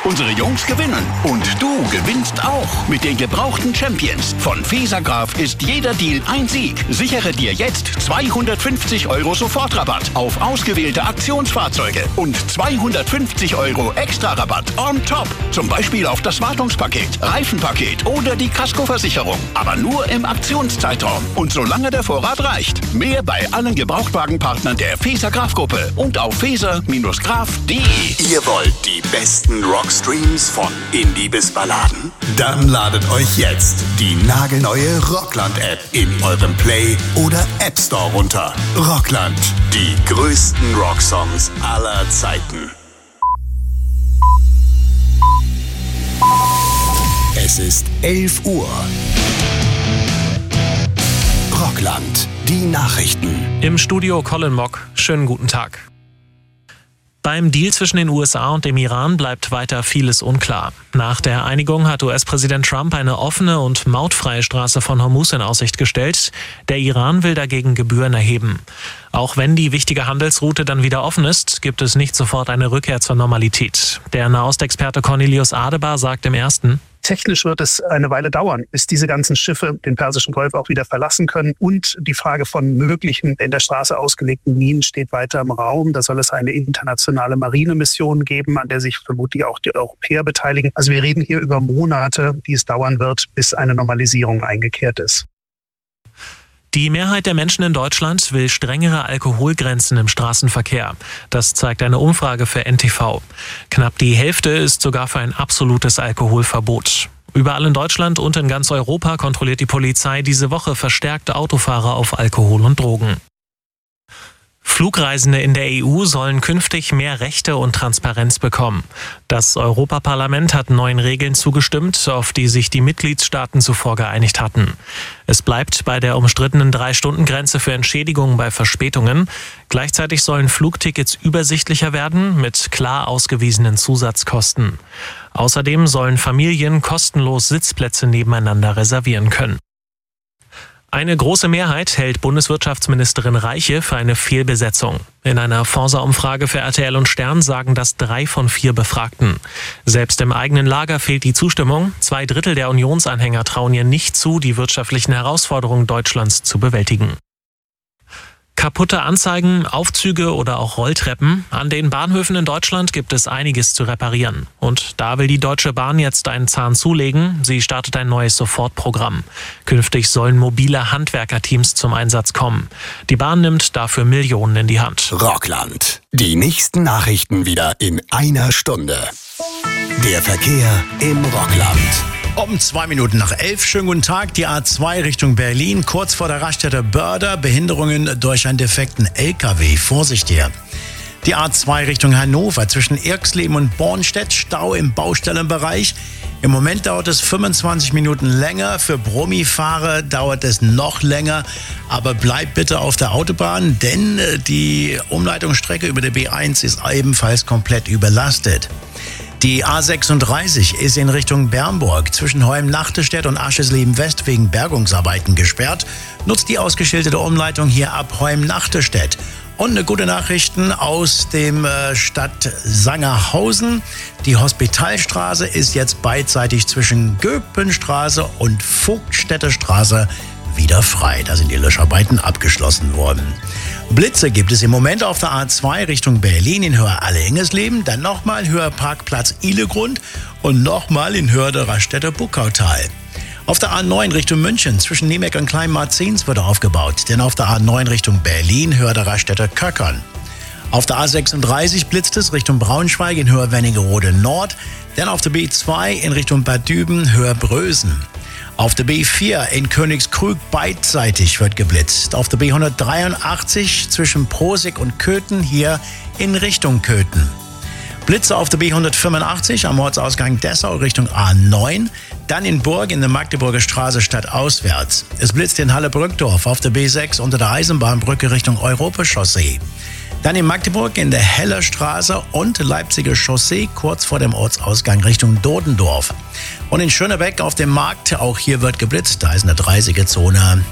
Unsere Jungs gewinnen und du gewinnst auch. Mit den gebrauchten Champions von Fesagraph ist jeder Deal ein Sieg. Sichere dir jetzt 250 € Sofortrabatt auf ausgewählte Aktionsfahrzeuge und 250 € Extra-Rabatt on top. Zum Beispiel auf das Wartungspaket, Reifenpaket oder die Kaskoversicherung. Aber nur im Aktionszeitraum und solange der Vorrat reicht. Mehr bei allen Gebrauchtwagenpartnern der Fesagraph-Gruppe und auf feser-graph.de. Ihr wollt die besten Rockstreams von Indie bis Balladen? Dann ladet euch jetzt die nagelneue Rockland-App in eurem Play- oder App Store runter. Rockland, die größten Rocksongs aller Zeiten. Es ist 11 Uhr. Rockland, die Nachrichten. Im Studio Colin Mock. Schönen guten Tag. Beim Deal zwischen den USA und dem Iran bleibt weiter vieles unklar. Nach der Einigung hat US-Präsident Trump eine offene und mautfreie Straße von Hormuz in Aussicht gestellt. Der Iran will dagegen Gebühren erheben. Auch wenn die wichtige Handelsroute dann wieder offen ist, gibt es nicht sofort eine Rückkehr zur Normalität. Der Nahostexperte Cornelius Adebar sagt im Ersten: Technisch wird es eine Weile dauern, bis diese ganzen Schiffe den Persischen Golf auch wieder verlassen können. Und die Frage von möglichen in der Straße ausgelegten Minen steht weiter im Raum. Da soll es eine internationale Marinemission geben, an der sich vermutlich auch die Europäer beteiligen. Also wir reden hier über Monate, die es dauern wird, bis eine Normalisierung eingekehrt ist. Die Mehrheit der Menschen in Deutschland will strengere Alkoholgrenzen im Straßenverkehr. Das zeigt eine Umfrage für NTV. Knapp die Hälfte ist sogar für ein absolutes Alkoholverbot. Überall in Deutschland und in ganz Europa kontrolliert die Polizei diese Woche verstärkt Autofahrer auf Alkohol und Drogen. Flugreisende in der EU sollen künftig mehr Rechte und Transparenz bekommen. Das Europaparlament hat neuen Regeln zugestimmt, auf die sich die Mitgliedstaaten zuvor geeinigt hatten. Es bleibt bei der umstrittenen 3-Stunden-Grenze für Entschädigungen bei Verspätungen. Gleichzeitig sollen Flugtickets übersichtlicher werden mit klar ausgewiesenen Zusatzkosten. Außerdem sollen Familien kostenlos Sitzplätze nebeneinander reservieren können. Eine große Mehrheit hält Bundeswirtschaftsministerin Reiche für eine Fehlbesetzung. In einer Forsa-Umfrage für RTL und Stern sagen das 3 von 4 Befragten. Selbst im eigenen Lager fehlt die Zustimmung. 2/3 der Unionsanhänger trauen ihr nicht zu, die wirtschaftlichen Herausforderungen Deutschlands zu bewältigen. Kaputte Anzeigen, Aufzüge oder auch Rolltreppen. An den Bahnhöfen in Deutschland gibt es einiges zu reparieren. Und da will die Deutsche Bahn jetzt einen Zahn zulegen. Sie startet ein neues Sofortprogramm. Künftig sollen mobile Handwerkerteams zum Einsatz kommen. Die Bahn nimmt dafür Millionen in die Hand. Rockland. Die nächsten Nachrichten wieder in einer Stunde. Der Verkehr im Rockland. Um 2 Minuten nach 11. Schönen guten Tag. Die A2 Richtung Berlin, kurz vor der Raststätte Börder. Behinderungen durch einen defekten LKW. Vorsicht hier. Die A2 Richtung Hannover zwischen Irxleben und Bornstedt. Stau im Baustellenbereich. Im Moment dauert es 25 Minuten länger. Für Brummifahrer dauert es noch länger. Aber bleibt bitte auf der Autobahn, denn die Umleitungsstrecke über der B1 ist ebenfalls komplett überlastet. Die A36 ist in Richtung Bernburg zwischen Heum-Nachterstedt und Aschersleben-West wegen Bergungsarbeiten gesperrt. Nutzt die ausgeschilderte Umleitung hier ab Heum-Nachterstedt. Und eine gute Nachrichten aus dem Stadt Sangerhausen. Die Hospitalstraße ist jetzt beidseitig zwischen Göpenstraße und Vogtstädter Straße wieder frei. Da sind die Löscharbeiten abgeschlossen worden. Blitze gibt es im Moment auf der A2 Richtung Berlin in Höher-Alle-Engesleben, dann nochmal Höher-Parkplatz Ihlegrund und nochmal in Hörde-Raststätter Buckautal. Auf der A9 Richtung München zwischen Niemeck und Kleinmarzens wird aufgebaut, denn auf der A9 Richtung Berlin Hörde-Raststätter Köckern. Auf der A36 blitzt es Richtung Braunschweig in Höher-Wernigerode Nord, dann auf der B2 in Richtung Bad Düben Höher-Brösen. Auf der B4 in Königskrüg beidseitig wird geblitzt. Auf der B183 zwischen Prosig und Köthen hier in Richtung Köthen. Blitze auf der B185 am Ortsausgang Dessau Richtung A9. Dann in Burg in der Magdeburger Straße stadtauswärts. Es blitzt in Halle-Brückdorf auf der B6 unter der Eisenbahnbrücke Richtung Europachaussee. Dann in Magdeburg in der Hellerstraße und Leipziger Chaussee kurz vor dem Ortsausgang Richtung Dodendorf. Und in Schönebeck auf dem Markt, auch hier wird geblitzt, da ist eine 30er-Zone.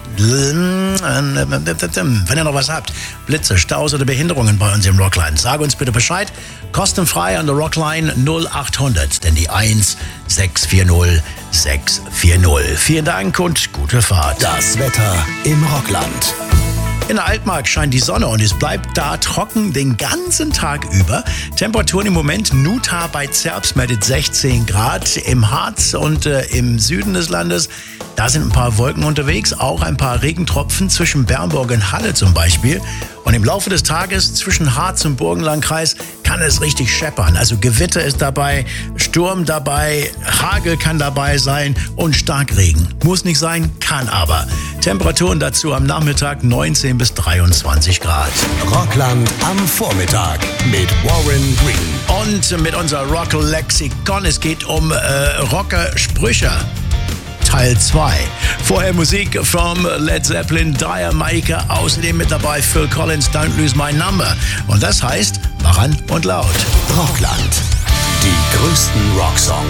Wenn ihr noch was habt, Blitze, Staus oder Behinderungen bei uns im Rockline, sag uns bitte Bescheid. Kostenfrei an der Rockline 0800, denn die 1640640. Vielen Dank und gute Fahrt. Das Wetter im Rockland. In der Altmark scheint die Sonne und es bleibt da trocken den ganzen Tag über. Temperaturen im Moment Nuta bei Zerbst meldet 16 Grad. Im Harz und im Süden des Landes, da sind ein paar Wolken unterwegs, auch ein paar Regentropfen zwischen Bernburg und Halle zum Beispiel. Und im Laufe des Tages zwischen Harz und Burgenlandkreis kann es richtig scheppern. Also Gewitter ist dabei, Sturm dabei, Hagel kann dabei sein und Starkregen. Muss nicht sein, kann aber. Temperaturen dazu am Nachmittag 19 bis 23 Grad. Rockland am Vormittag mit Warren Green. Und mit unserer Rock-Lexikon, es geht um Rocker-Sprüche. Teil 2. Vorher Musik from Led Zeppelin, Dire Maker, außerdem mit dabei Phil Collins, Don't Lose My Number. Und das heißt, mach an und laut. Rockland. Die größten Rocksongs.